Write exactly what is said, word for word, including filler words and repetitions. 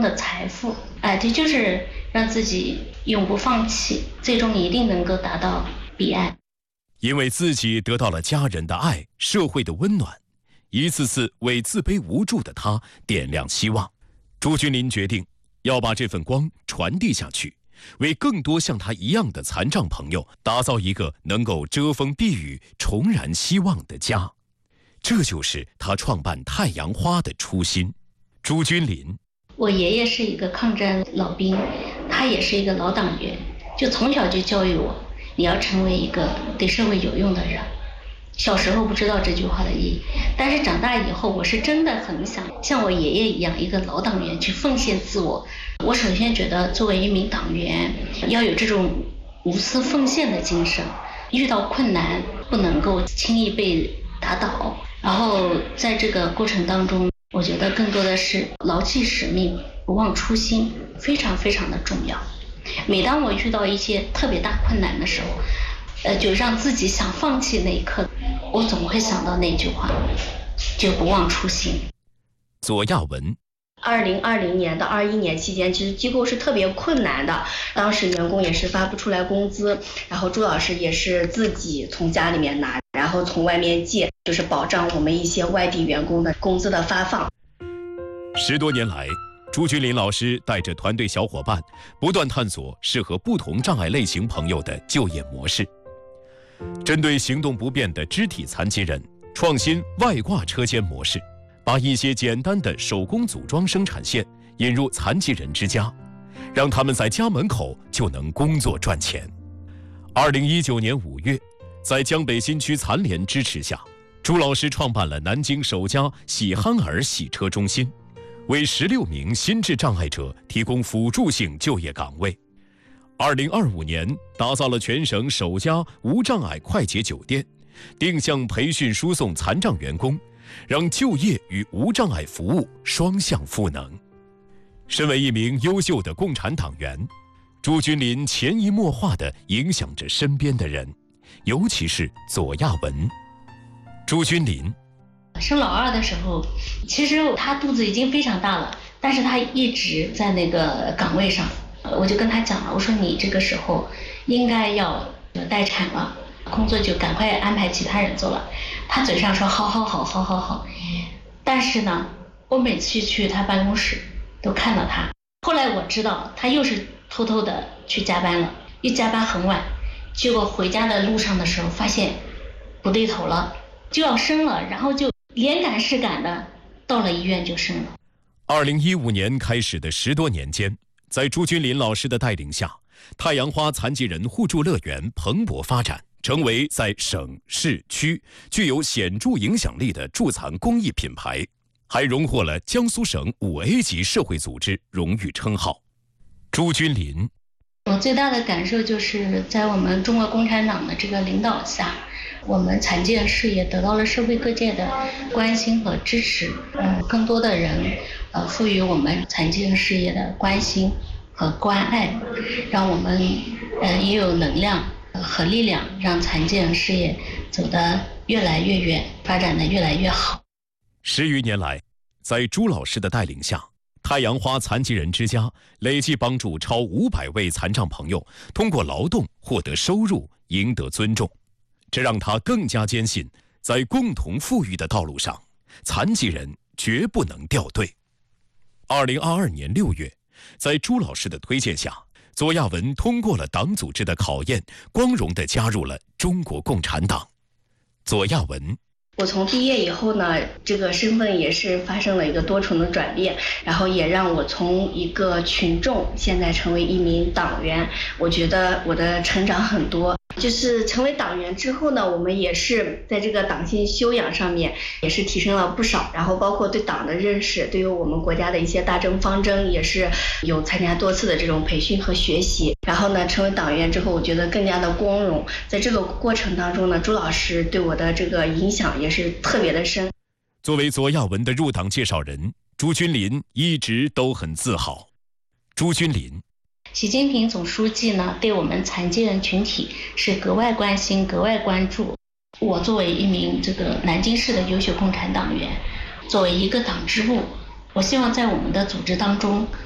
的财富。哎，这就是让自己永不放弃，最终一定能够达到彼岸。 因为自己得到了家人的爱、社会的温暖，一次次为自卑无助的他点亮希望。朱君琳决定要把这份光传递下去，为更多像他一样的残障朋友打造一个能够遮风避雨、重燃希望的家。这就是他创办太阳花的初心。朱君琳， 我爷爷是一个抗战老兵，他也是一个老党员，就从小就教育我，你要成为一个对社会有用的人。小时候不知道这句话的意义，但是长大以后，我是真的很想像我爷爷一样，一个老党员去奉献自我。我首先觉得，作为一名党员，要有这种无私奉献的精神，遇到困难不能够轻易被打倒。然后在这个过程当中，我觉得更多的是牢记使命，不忘初心，非常非常的重要。每当我遇到一些特别大困难的时候，呃，就让自己想放弃那一刻，我总会想到那句话，就不忘初心。 左亚文， 二零二零年到二一年期间，其实机构是特别困难的，当时员工也是发不出来工资，然后朱老师也是自己从家里面拿，然后从外面借，就是保障我们一些外地员工的工资的发放。 十多年来，朱君琳老师带着团队小伙伴，不断探索适合不同障碍类型朋友的就业模式。针对行动不便的肢体残疾人，创新外挂车间模式，把一些简单的手工组装生产线引入残疾人之家，让他们在家门口就能工作赚钱。二零一九年五月，在江北新区残联支持下，朱老师创办了南京首家喜憨儿洗车中心，为十六名心智障碍者提供辅助性就业岗位。二零二五年，打造了全省首家无障碍快捷酒店，定向培训输送残障员工，让就业与无障碍服务双向赋能。身为一名优秀的共产党员，朱君琳潜移默化地影响着身边的人，尤其是左亚文。朱君琳生老二的时候，其实他肚子已经非常大了，但是他一直在那个岗位上。我就跟他讲了，我说你这个时候应该要待产了，工作就赶快安排其他人做了。他嘴上说好好好好好好，但是呢，我每次去他办公室都看到他。后来我知道他又是偷偷的去加班了，一加班很晚，结果回家的路上的时候发现不对头了，就要生了，然后就连赶是赶的到了医院就生了。 二零一五年开始的十多年间，在朱君琳老师的带领下，太阳花残疾人互助乐园蓬勃发展，成为在省市区具有显著影响力的助残公益品牌，还荣获了江苏省五 A 级社会组织荣誉称号。朱君琳， 我最大的感受就是在我们中国共产党的这个领导下，我们残疾人事业得到了社会各界的关心和支持，嗯，更多的人呃赋予我们残疾人事业的关心和关爱，让我们呃也有能量和力量，让残疾人事业走得越来越远，发展得越来越好。 十余年来，在朱老师的带领下，太阳花残疾人之家累计帮助超五百位残障朋友通过劳动获得收入，赢得尊重。这让他更加坚信，在共同富裕的道路上，残疾人绝不能掉队。二零二二年六月，在朱老师的推荐下，左亚文通过了党组织的考验，光荣地加入了中国共产党。左亚文， 我从毕业以后呢，这个身份也是发生了一个多重的转变，然后也让我从一个群众现在成为一名党员，我觉得我的成长很多。就是成为党员之后呢，我们也是在这个党性修养上面也是提升了不少，然后包括对党的认识，对于我们国家的一些大政方针也是有参加多次的这种培训和学习。然后呢，成为党员之后，我觉得更加的光荣。在这个过程当中呢，朱老师对我的这个影响也是特别的深。 作为左亚文的入党介绍人，朱君琳一直都很自豪。朱君琳， 习近平总书记呢，对我们残疾人群体是格外关心、格外关注。我作为一名这个南京市的优秀共产党员，作为一个党支部，我希望在我们的组织当中